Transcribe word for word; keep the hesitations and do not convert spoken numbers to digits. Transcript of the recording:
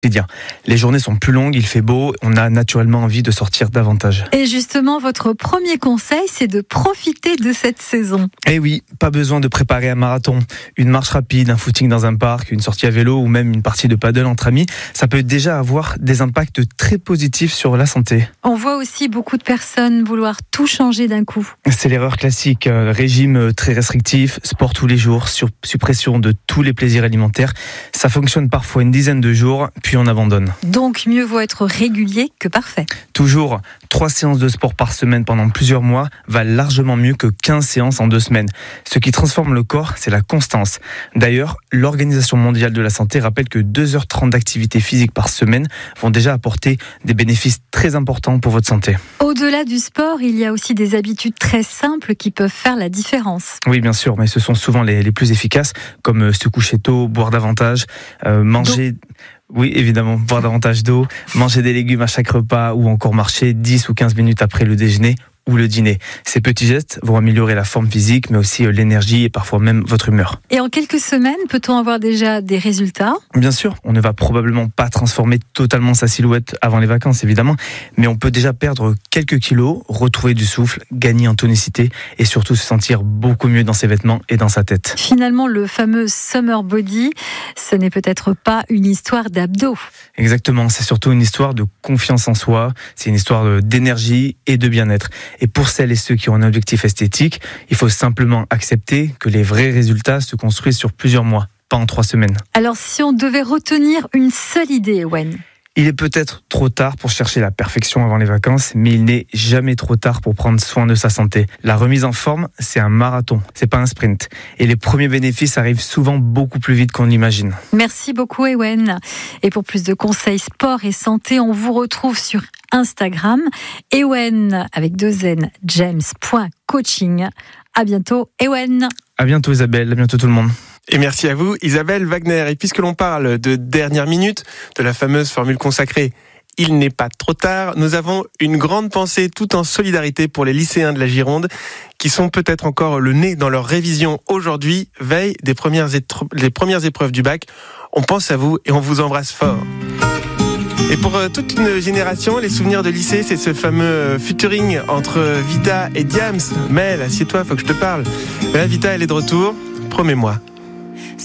quotidien. Les journées sont plus longues, il fait beau, on a naturellement envie de sortir davantage. Et justement, votre premier conseil, c'est de profiter de cette saison. Eh oui, pas besoin de préparer un marathon. Une marche rapide, un footing dans un parc, une sortie à vélo ou même une partie de paddle entre amis, ça peut déjà avoir des impacts très positifs sur la santé. On voit aussi beaucoup de personnes vouloir tout changer d'un coup. C'est l'erreur classique, euh, régime très restrictif, sport tous les jours, sur- suppression de tous les plaisirs alimentaires. Ça fonctionne parfois une dizaine de jours, puis on abandonne. Donc, mieux vaut être régulier que parfait. Toujours, trois séances de sport par semaine pendant plusieurs mois valent largement mieux que quinze séances en deux semaines. Ce qui transforme le corps, c'est la constance. D'ailleurs, l'Organisation mondiale de la santé rappelle que deux heures trente d'activité physique par semaine vont déjà apporter des bénéfices très importants pour votre santé. Au-delà du sport, il y a aussi des habitudes très simples qui peuvent faire la différence. Oui, bien sûr, mais ce sont souvent les, les plus efficaces, comme euh, se coucher tôt, boire davantage, euh, manger... Oui, évidemment, boire davantage d'eau, manger des légumes à chaque repas ou encore marcher dix ou quinze minutes après le déjeuner ou le dîner. Ces petits gestes vont améliorer la forme physique, mais aussi euh, l'énergie et parfois même votre humeur. Et en quelques semaines, peut-on avoir déjà des résultats ? Bien sûr, on ne va probablement pas transformer totalement sa silhouette avant les vacances, évidemment, mais on peut déjà perdre quelques kilos, retrouver du souffle, gagner en tonicité et surtout se sentir beaucoup mieux dans ses vêtements et dans sa tête. Finalement, le fameux summer body, ce n'est peut-être pas une histoire d'abdos. Exactement, c'est surtout une histoire de confiance en soi, c'est une histoire de- d'énergie et de bien-être. Et pour celles et ceux qui ont un objectif esthétique, il faut simplement accepter que les vrais résultats se construisent sur plusieurs mois, pas en trois semaines. Alors, si on devait retenir une seule idée, Ewen, Il est peut-être trop tard pour chercher la perfection avant les vacances, mais il n'est jamais trop tard pour prendre soin de sa santé. La remise en forme, c'est un marathon, c'est pas un sprint. Et les premiers bénéfices arrivent souvent beaucoup plus vite qu'on l'imagine. merci beaucoup, Ewen. Et pour plus de conseils sport et santé, on vous retrouve sur Instagram, Ewen avec deux N, james.coaching. À bientôt, Ewen. À bientôt Isabelle, à bientôt tout le monde. Et merci à vous, Isabelle Wagner. Et puisque l'on parle de dernière minute, de la fameuse formule consacrée « Il n'est pas trop tard », nous avons une grande pensée tout en solidarité pour les lycéens de la Gironde qui sont peut-être encore le nez dans leur révision aujourd'hui, veille des premières, étro- les premières épreuves du bac. On pense à vous et on vous embrasse fort. Et pour euh, toute une génération, les souvenirs de lycée, c'est ce fameux euh, featuring entre Vita et Diams. Mel, assieds-toi, faut que je te parle. Mais là, Vita, elle est de retour. Promets-moi.